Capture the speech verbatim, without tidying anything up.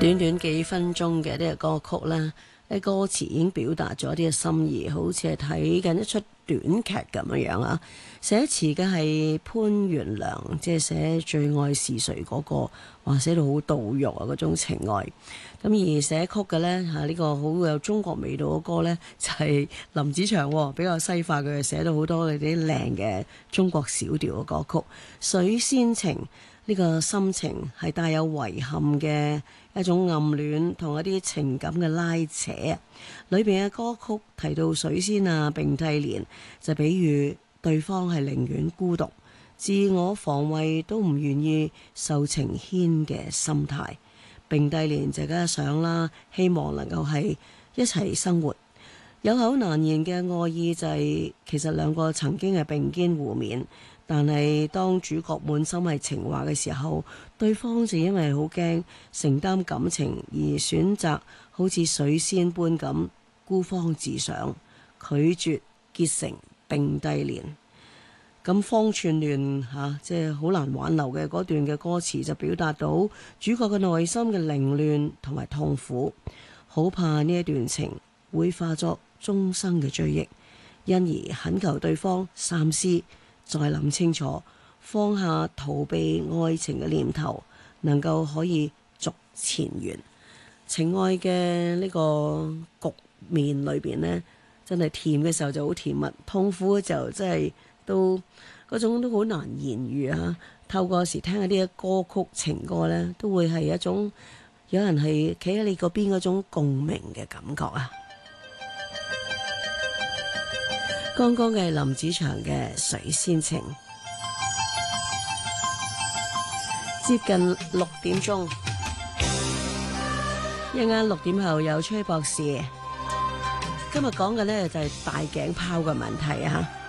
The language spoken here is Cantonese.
短短幾分鐘嘅呢個歌曲啦，啲歌詞已經表達咗啲嘅心意，好似係睇緊一出短劇咁樣樣啊！寫詞嘅係潘元良，即係寫最愛是誰嗰個，話寫到好到肉啊嗰種情愛。咁而寫曲嘅呢，嚇，呢個好有中國味道嘅歌呢，就係林子祥，比較西化，佢寫到好多嗰啲靚嘅中國小調嘅歌曲。水仙情呢個心情係帶有遺憾嘅一種暗戀同一啲情感嘅拉扯，裏邊嘅歌曲提到水仙啊、並蒂蓮，就比喻對方係寧願孤獨、自我防衛都唔願意受情牽嘅心態。並蒂蓮就梗係想啦，希望能夠係一齊生活。有口難言嘅愛意就係、是、其實兩個曾經係並肩互勉。但係當主角滿心係情話嘅時候，對方就因為好驚承擔感情而選擇好似水仙般咁孤芳自賞，拒絕結成並蒂蓮。咁方寸亂嚇，即係好難挽留嘅嗰段嘅歌詞就表達到主角嘅內心嘅凌亂同埋痛苦，好怕呢一段情會化作終生嘅追憶，因而懇求對方三思。再諗清楚，放下逃避愛情嘅念頭，能夠可以續前緣。情愛嘅呢個局面裏邊呢，真係甜嘅時候就好甜蜜，痛苦嘅時候真係都嗰種都好難言喻啊！透過時聽一啲歌曲情歌呢，都會係一種有人係企喺你嗰邊嗰種共鳴嘅感覺啊！剛剛嘅林子祥嘅水仙情，接近六點鐘，一陣間六點後有崔博士。今日講嘅呢就係大頸泡嘅問題啊！